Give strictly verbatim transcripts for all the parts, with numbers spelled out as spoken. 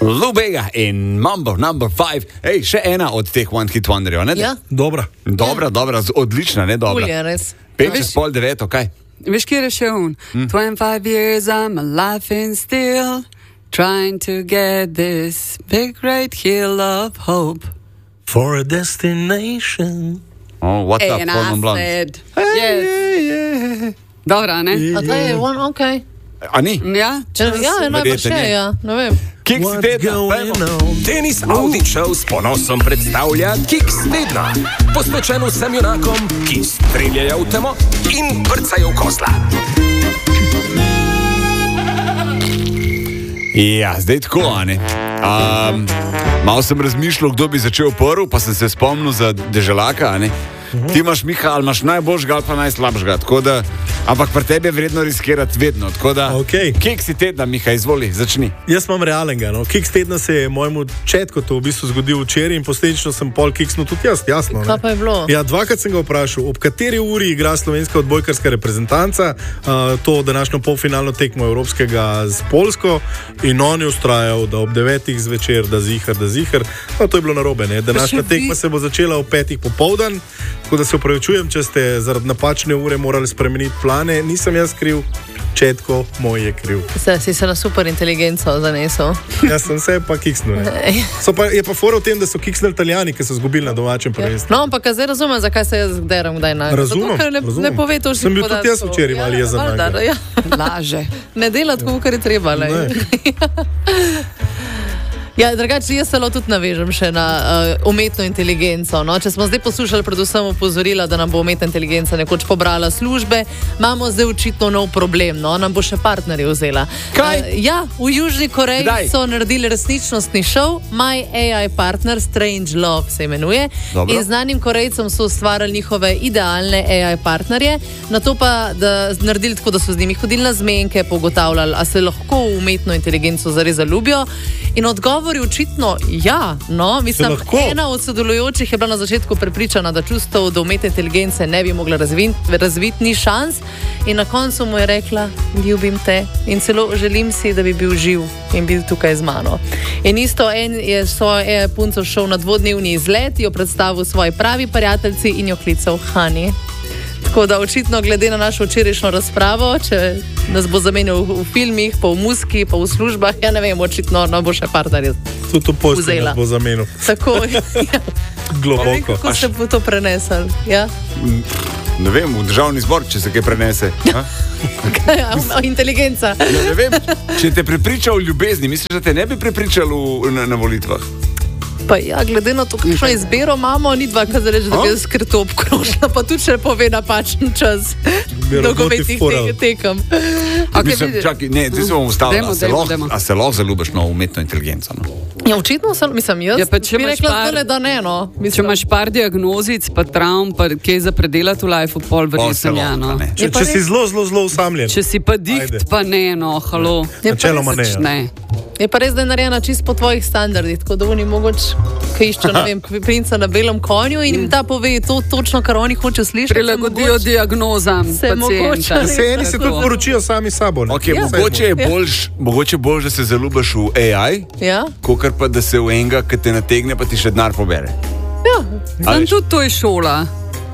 Lou Bega in Mambo number five. Ej, še ena od teh One Hit Wonderjev, ne? Ja. Dobra. Dobra, dobra, odlična, ne dobra. Ulje, res. Pet čez pol deveto, kaj? Veš, kje je še un? Hmm. twenty-five years I'm alive and still trying to get this big great hill of hope For a destination. Oh, what's up, and Paul I Montblanc? said yes. Dobra, ne? A to je one, okej. A ni? Ja, Ja, ja, najbrž verjetno je, je. ja, ne vem. Kiks What's tedna, going pojmo. on? Tenis Audi Show s ponosom predstavlja Kiks tedna, posvečen vsem junakom, ki streljajo v temo in vrcajo v kosla. Ja, zdaj tako, a ne. Um, malo sem razmišljal, kdo bi začel prvi, pa sem se spomnil za Deželaka, a ne. Uh-huh. Ti imaš, Miha, ali imaš najboljšega ali pa najslabšega, tako da, ampak pri tebi je vredno riskirati vedno, tako da, Okej. Keksi tedna, Miha, izvoli, začni. Jaz imam realnega. No. Kiks tedna se je mojemu četku to v bistvu zgodil včeraj in posledično sem pol kiksnul tudi jaz, jasno. Ne? Kaj pa je bilo? Ja, dvakrat sem ga vprašal, ob kateri uri igra slovenska odbojkarska reprezentanca, uh, to današnjo polfinalno tekmo evropskega z Poljsko, in on je ustrajal, da ob devetih zvečer, da zihar, da zihar. No, to je bilo narobe, ne? Današnja tekma se bo začela ob petih popoldan, tako da se upravičujem, če ste zaradi napačne ure morali spremeniti plane. Nisem jaz kriv, četko moj je kriv. Se, si se na super inteligenco zanesel. Jaz sem se pa kiksnil. ne. So pa, je pa fora v tem, da so kiksnili Italijani, ki so zgubili na domačem prvenstvu. No, ampak zdaj razumem, zakaj se jaz deram kdaj na Razumem, Zato, ker ne, razumem. ne pove to, Sem bil tudi jaz včeraj malo jezen valjda, nanj. ja. laže. Ne dela tako, kar je treba. Ne. Ne. Ja, drugače, jaz se lahko tudi navežem še na uh, umetno inteligenco. No? Če smo zdaj poslušali predvsem opozorila, da nam bo umetna inteligenca nekoč pobrala službe, imamo zdaj očitno nov problem, no? Nam bo še partnerje vzela. Kaj? Uh, ja, v Južni Koreji Kdaj? so naredili resničnostni šov, My A I Partner, Strange Love se imenuje. Dobro. In znanim Korejcem so ustvarjali njihove idealne A I partnerje, na to pa da naredili tako, da so z njimi hodili na zmenke, pogotavljali, a se lahko v umetno inteligenco zares zaljubijo. In odgovor je očitno ja. No, mislim, lahko. ena od sodelujočih je bila na začetku prepričana, da čustev do umetne inteligence ne bi mogla razviti, razviti ni šans. In na koncu mu je rekla, ljubim te in celo želim si, da bi bil živ in bil tukaj z mano. In isto en je svojo punco šel na dvodnevni izlet, jo predstavil svoji pravi prijateljci in jo klical Hani. Tako da očitno, glede na našo včerajšnjo razpravo, če nas bo zamenjal v, v filmih, pa v muziki, pa v službah, ja ne vem, očitno no, bo še partnerje. Tudi to posebej Vzela. bo zamenil. Tako, ja. Globoko. Kako ste bo to prenesli? Ja? Ne vem, v državni zbor, če se kaj prenese. a? Inteligenca. Ja, ne vem, če te prepričal v ljubezni, misliš, da te ne bi prepričal v, na, na volitvah? Pa ja, glede na to, kakšno izbiro imamo, ni dva, kar reče, da bi jaz skrto obkrožila, pa tudi če pove napačen čas Bi nogometnih fural. te, tekem. Okay, Mislim, čakaj, ne, zdaj se bom ustavil. Dajmo, A se dajmo, lahko- dajmo. a se lahko zaljubiš na umetno inteligenco? No? Ja, očitno sem, mislim, jaz Ja, pa če bi imaš rekla, par- zdajle, da ne, no. Če Mislim, imaš par diagnozic, pa travm, pa kaj za predelati v lifeu, pol Pol se verjetno ja, lahko, no. ne. Če, Je pa če si res- zelo, zelo, zelo usamljen. Če si pa diht, Ajde. pa ne, no, halo. Je pa Načeloma ne. Pač Ja. ne. je pa res, da je narejena čisto po tvojih standardih, tako da oni mogoče, ki iščejo, ne vem, princa na belem konju in jim ta pove to točno, kar oni hočejo slišati. Prilagodijo se mogoče- diagnozam se mogoče pacienta. res- Se eni se Tako. tudi poročijo sami s sabo. ne. Okay, Ja. mogoče je boljš, mogoče boljš, da se zaljubiš v A I, Ja, kakor pa da se v enega, ki te nategne, pa ti še denar pobere. ja. A Sam veš? tudi to je šola.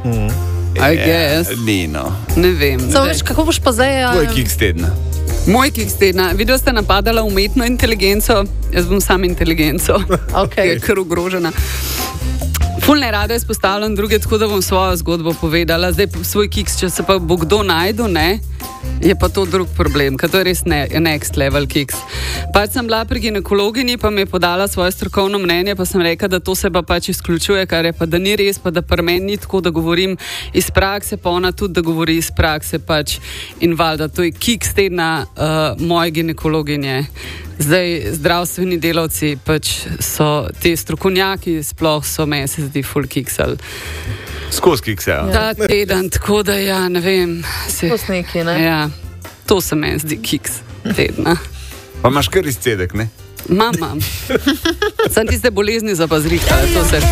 I guess. Ni, no. Ne vem. Samo zdaj. veš, kako boš pa zdaj? To je a- kiks tedna. Moj kiks tedna. Videla ste napadala umetno inteligenco, jaz bom sam inteligenco, ki je Okay. kar ogrožena. Ful ne rada izpostavljam druge, tako da bom svojo zgodbo povedala. Zdaj svoj kiks, če se pa bo kdo najdu, ne, je pa to drug problem, ker to je res ne, next level kiks. Pač sem bila pri ginekologinji, pa mi je podala svoje strokovno mnenje, pa sem rekla, da to se pa pač izključuje, kar je pa, da ni res, pa da pri meni ni tako, da govorim iz prakse, pa ona tudi, da govori iz prakse pač in valjda, to je kiks tedna uh, moje ginekologinje. Zdaj, zdravstveni delavci pač so ti strokovnjaki, sploh so me, se zdi, full kiksal. Skozi kikse. Ja. Ta teden, tako da ja, ne vem. Se, Posneki, ne? ja, to se meni zdi kiks tedna. Pa imaš kar izcedek, ne? Mam, mam. Sam tiste bolezni zapazrika, to se